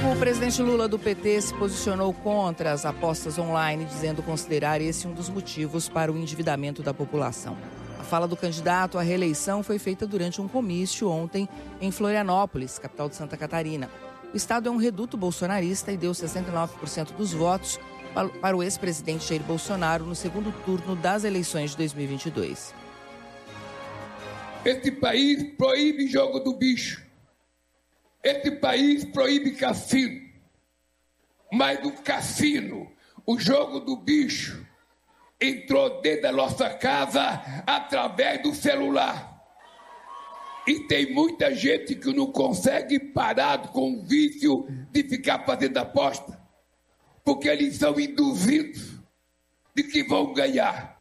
O presidente Lula do PT se posicionou contra as apostas online, dizendo considerar esse um dos motivos para o endividamento da população. A fala do candidato à reeleição foi feita durante um comício ontem em Florianópolis, capital de Santa Catarina. O estado é um reduto bolsonarista e deu 69% dos votos para o ex-presidente Jair Bolsonaro no segundo turno das eleições de 2022. Este país proíbe jogo do bicho. Este país proíbe cassino. Mas do cassino, o jogo do bicho entrou dentro da nossa casa através do celular. E tem muita gente que não consegue parar com o vício de ficar fazendo aposta, porque eles são induzidos de que vão ganhar.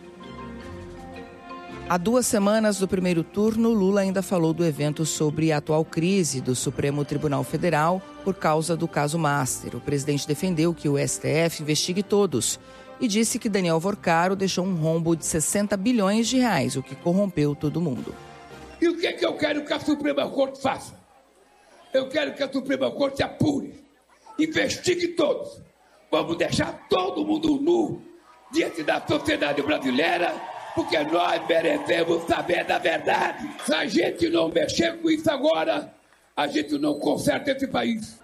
Há 2 semanas do primeiro turno, Lula ainda falou do evento sobre a atual crise do Supremo Tribunal Federal por causa do caso Master. O presidente defendeu que o STF investigue todos e disse que Daniel Vorcaro deixou um rombo de 60 bilhões de reais, o que corrompeu todo mundo. E o que é que eu quero que a Suprema Corte faça? Eu quero que a Suprema Corte apure, investigue todos. Vamos deixar todo mundo nu diante da sociedade brasileira, porque nós merecemos saber da verdade. Se a gente não mexer com isso agora, a gente não conserta esse país.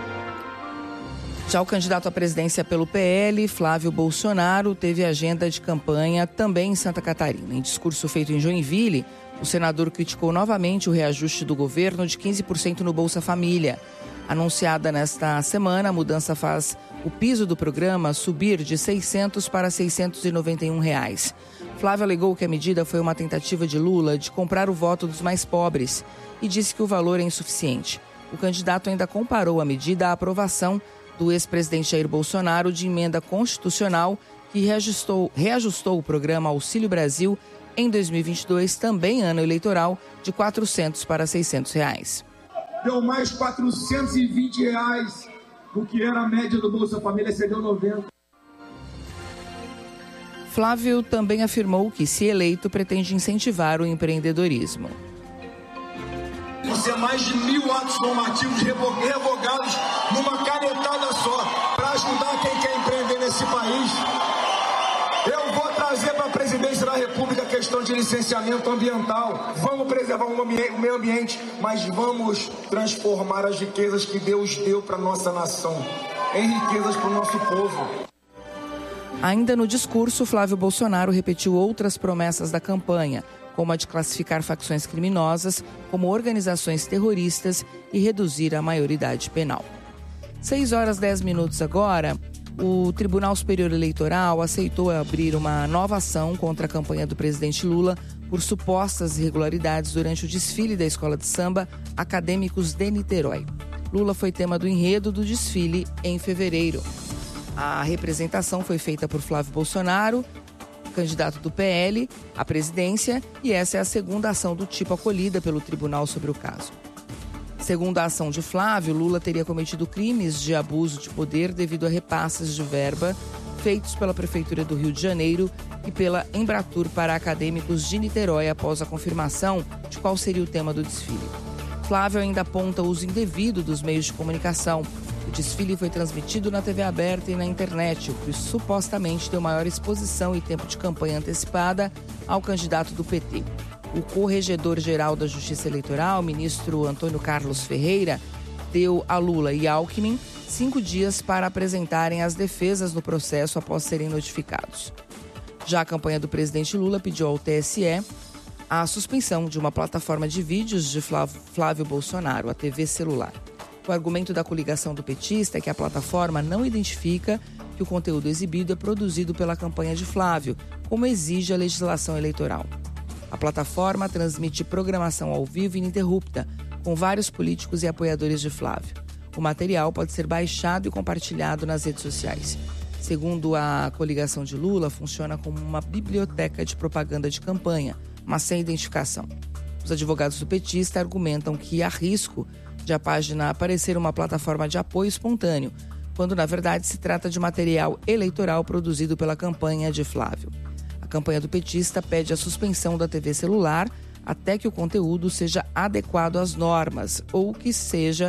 Já o candidato à presidência pelo PL, Flávio Bolsonaro, teve agenda de campanha também em Santa Catarina. Em discurso feito em Joinville, o senador criticou novamente o reajuste do governo de 15% no Bolsa Família. Anunciada nesta semana, a mudança faz o piso do programa subir de R$ 600 para R$ 691. Flávio alegou que a medida foi uma tentativa de Lula de comprar o voto dos mais pobres e disse que o valor é insuficiente. O candidato ainda comparou a medida à aprovação do ex-presidente Jair Bolsonaro de emenda constitucional que reajustou o programa Auxílio Brasil em 2022, também ano eleitoral, de R$ 400 para R$ 600. Deu mais R$ 420 do que era a média do Bolsa Família, excedeu 90. Flávio também afirmou que, se eleito, pretende incentivar o empreendedorismo. Isso é mais de 1.000 atos normativos revogados numa canetada só, para ajudar quem quer empreender nesse país. Eu vou trazer para a presidência da República a questão de licenciamento ambiental. Vamos preservar o meio ambiente, mas vamos transformar as riquezas que Deus deu para a nossa nação em riquezas para o nosso povo. Ainda no discurso, Flávio Bolsonaro repetiu outras promessas da campanha, como a de classificar facções criminosas como organizações terroristas e reduzir a maioridade penal. 6h10 agora. O Tribunal Superior Eleitoral aceitou abrir uma nova ação contra a campanha do presidente Lula por supostas irregularidades durante o desfile da Escola de Samba Acadêmicos de Niterói. Lula foi tema do enredo do desfile em fevereiro. A representação foi feita por Flávio Bolsonaro, candidato do PL à presidência, e essa é a segunda ação do tipo acolhida pelo tribunal sobre o caso. Segundo a ação de Flávio, Lula teria cometido crimes de abuso de poder devido a repasses de verba feitos pela Prefeitura do Rio de Janeiro e pela Embratur para acadêmicos de Niterói após a confirmação de qual seria o tema do desfile. Flávio ainda aponta o uso indevido dos meios de comunicação. O desfile foi transmitido na TV aberta e na internet, o que supostamente deu maior exposição e tempo de campanha antecipada ao candidato do PT. O corregedor-geral da Justiça Eleitoral, ministro Antônio Carlos Ferreira, deu a Lula e Alckmin 5 dias para apresentarem as defesas no processo após serem notificados. Já a campanha do presidente Lula pediu ao TSE a suspensão de uma plataforma de vídeos de Flávio Bolsonaro, a TV Celular. O argumento da coligação do petista é que a plataforma não identifica que o conteúdo exibido é produzido pela campanha de Flávio, como exige a legislação eleitoral. A plataforma transmite programação ao vivo ininterrupta, com vários políticos e apoiadores de Flávio. O material pode ser baixado e compartilhado nas redes sociais. Segundo a coligação de Lula, funciona como uma biblioteca de propaganda de campanha, mas sem identificação. Os advogados do petista argumentam que há risco de a página aparecer uma plataforma de apoio espontâneo, quando na verdade se trata de material eleitoral produzido pela campanha de Flávio. A campanha do petista pede a suspensão da TV celular até que o conteúdo seja adequado às normas ou que seja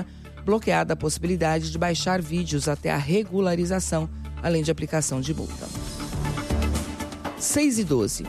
bloqueada a possibilidade de baixar vídeos até a regularização, além de aplicação de multa. 6:12.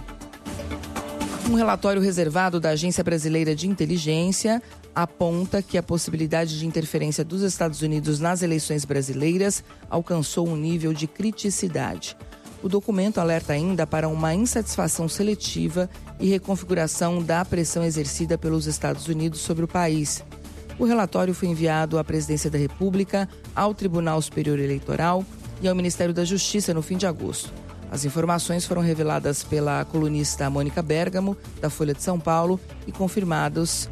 Um relatório reservado da Agência Brasileira de Inteligência aponta que a possibilidade de interferência dos Estados Unidos nas eleições brasileiras alcançou um nível de criticidade. O documento alerta ainda para uma insatisfação seletiva e reconfiguração da pressão exercida pelos Estados Unidos sobre o país. O relatório foi enviado à Presidência da República, ao Tribunal Superior Eleitoral e ao Ministério da Justiça no fim de agosto. As informações foram reveladas pela colunista Mônica Bergamo, da Folha de São Paulo, e confirmadas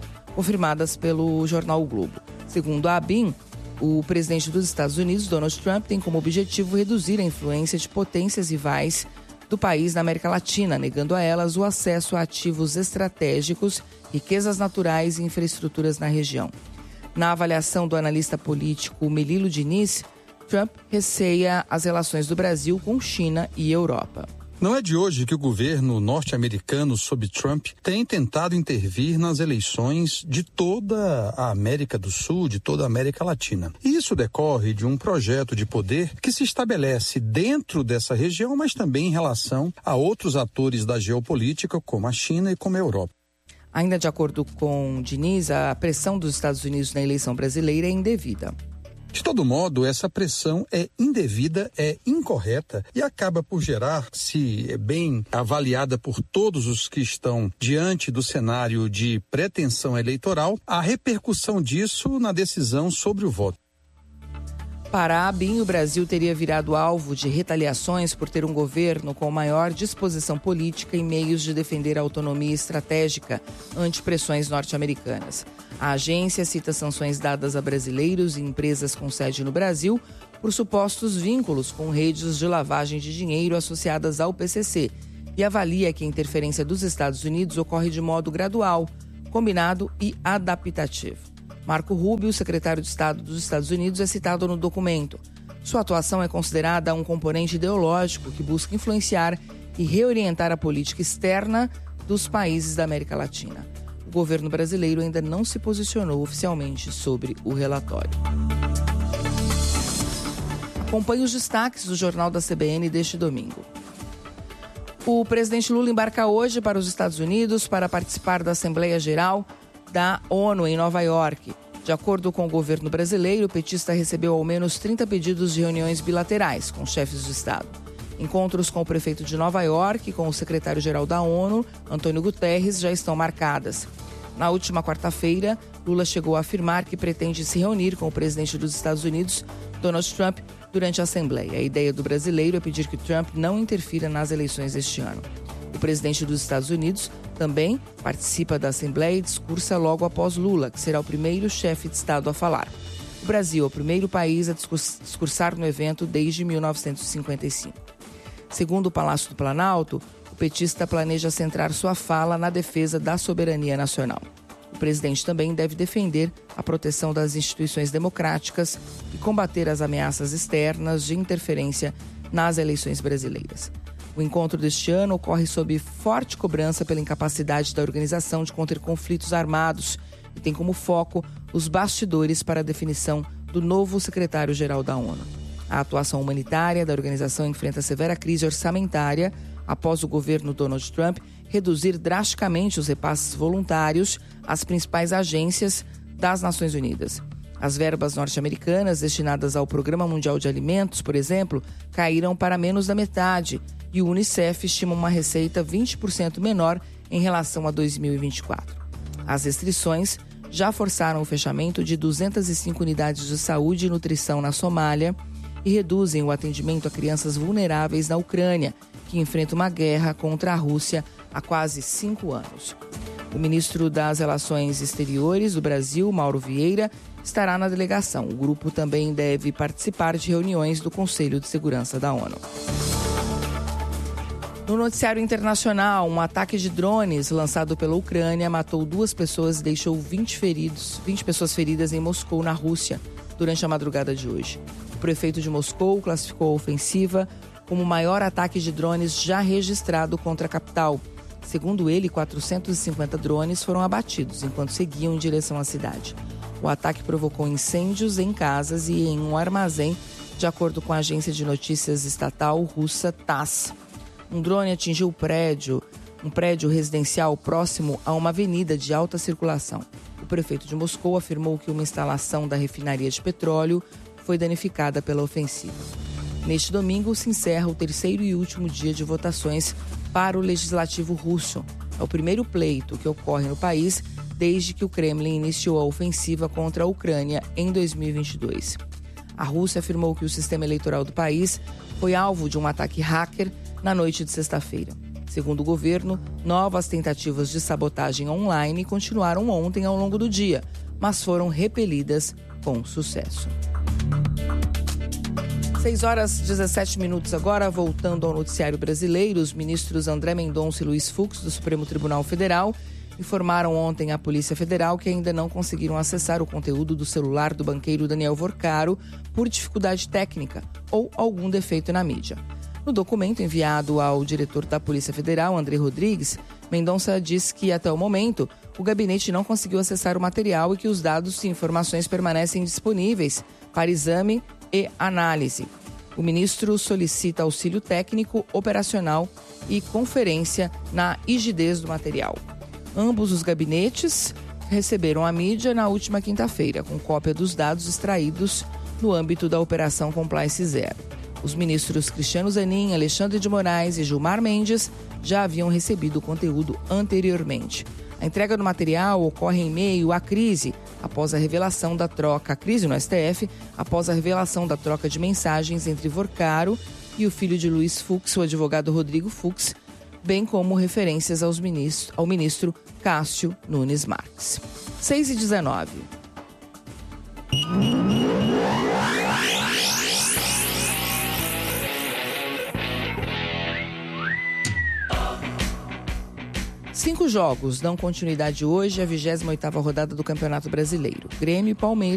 pelo jornal O Globo. Segundo a ABIN, o presidente dos Estados Unidos, Donald Trump, tem como objetivo reduzir a influência de potências rivais do país na América Latina, negando a elas o acesso a ativos estratégicos, riquezas naturais e infraestruturas na região. Na avaliação do analista político Melilo Diniz, Trump receia as relações do Brasil com China e Europa. Não é de hoje que o governo norte-americano, sob Trump, tem tentado intervir nas eleições de toda a América do Sul, de toda a América Latina. E isso decorre de um projeto de poder que se estabelece dentro dessa região, mas também em relação a outros atores da geopolítica, como a China e como a Europa. Ainda de acordo com Diniz, a pressão dos Estados Unidos na eleição brasileira é indevida. De todo modo, essa pressão é indevida, é incorreta e acaba por gerar, se é bem avaliada por todos os que estão diante do cenário de pretensão eleitoral, a repercussão disso na decisão sobre o voto. Para a ABIN, o Brasil teria virado alvo de retaliações por ter um governo com maior disposição política e meios de defender a autonomia estratégica ante pressões norte-americanas. A agência cita sanções dadas a brasileiros e empresas com sede no Brasil por supostos vínculos com redes de lavagem de dinheiro associadas ao PCC e avalia que a interferência dos Estados Unidos ocorre de modo gradual, combinado e adaptativo. Marco Rubio, secretário de Estado dos Estados Unidos, é citado no documento. Sua atuação é considerada um componente ideológico que busca influenciar e reorientar a política externa dos países da América Latina. O governo brasileiro ainda não se posicionou oficialmente sobre o relatório. Acompanhe os destaques do Jornal da CBN deste domingo. O presidente Lula embarca hoje para os Estados Unidos para participar da Assembleia Geral da ONU em Nova York. De acordo com o governo brasileiro, o petista recebeu ao menos 30 pedidos de reuniões bilaterais com chefes de Estado. Encontros com o prefeito de Nova York e com o secretário-geral da ONU, Antônio Guterres, já estão marcadas. Na última quarta-feira, Lula chegou a afirmar que pretende se reunir com o presidente dos Estados Unidos, Donald Trump, durante a Assembleia. A ideia do brasileiro é pedir que Trump não interfira nas eleições deste ano. O presidente dos Estados Unidos também participa da Assembleia e discursa logo após Lula, que será o primeiro chefe de Estado a falar. O Brasil é o primeiro país a discursar no evento desde 1955. Segundo o Palácio do Planalto, o petista planeja centrar sua fala na defesa da soberania nacional. O presidente também deve defender a proteção das instituições democráticas e combater as ameaças externas de interferência nas eleições brasileiras. O encontro deste ano ocorre sob forte cobrança pela incapacidade da organização de conter conflitos armados e tem como foco os bastidores para a definição do novo secretário-geral da ONU. A atuação humanitária da organização enfrenta severa crise orçamentária após o governo Donald Trump reduzir drasticamente os repasses voluntários às principais agências das Nações Unidas. As verbas norte-americanas destinadas ao Programa Mundial de Alimentos, por exemplo, caíram para menos da metade e o Unicef estima uma receita 20% menor em relação a 2024. As restrições já forçaram o fechamento de 205 unidades de saúde e nutrição na Somália e reduzem o atendimento a crianças vulneráveis na Ucrânia, que enfrenta uma guerra contra a Rússia há quase 5 anos. O ministro das Relações Exteriores do Brasil, Mauro Vieira, estará na delegação. O grupo também deve participar de reuniões do Conselho de Segurança da ONU. No noticiário internacional, um ataque de drones lançado pela Ucrânia matou 2 pessoas e deixou 20 pessoas feridas em Moscou, na Rússia, durante a madrugada de hoje. O prefeito de Moscou classificou a ofensiva como o maior ataque de drones já registrado contra a capital. Segundo ele, 450 drones foram abatidos enquanto seguiam em direção à cidade. O ataque provocou incêndios em casas e em um armazém, de acordo com a agência de notícias estatal russa TASS. Um drone atingiu um prédio residencial próximo a uma avenida de alta circulação. O prefeito de Moscou afirmou que uma instalação da refinaria de petróleo foi danificada pela ofensiva. Neste domingo se encerra o terceiro e último dia de votações para o legislativo russo. É o primeiro pleito que ocorre no país desde que o Kremlin iniciou a ofensiva contra a Ucrânia em 2022. A Rússia afirmou que o sistema eleitoral do país foi alvo de um ataque hacker na noite de sexta-feira. Segundo o governo, novas tentativas de sabotagem online continuaram ontem ao longo do dia, mas foram repelidas com sucesso. 6h17 agora, voltando ao noticiário brasileiro, os ministros André Mendonça e Luiz Fux, do Supremo Tribunal Federal, informaram ontem à Polícia Federal que ainda não conseguiram acessar o conteúdo do celular do banqueiro Daniel Vorcaro por dificuldade técnica ou algum defeito na mídia. No documento enviado ao diretor da Polícia Federal, André Rodrigues, Mendonça diz que, até o momento, o gabinete não conseguiu acessar o material e que os dados e informações permanecem disponíveis para exame e análise. O ministro solicita auxílio técnico, operacional e conferência na rigidez do material. Ambos os gabinetes receberam a mídia na última quinta-feira, com cópia dos dados extraídos no âmbito da Operação Compliance Zero. Os ministros Cristiano Zanin, Alexandre de Moraes e Gilmar Mendes já haviam recebido o conteúdo anteriormente. A entrega do material ocorre em meio à crise após a revelação da troca, a crise no STF, após a revelação da troca de mensagens entre Vorcaro e o filho de Luiz Fux, o advogado Rodrigo Fux, bem como referências ao ministro Cássio Nunes Marques. 6h19. Cinco jogos dão continuidade hoje à 28ª rodada do Campeonato Brasileiro. Grêmio e Palmeiras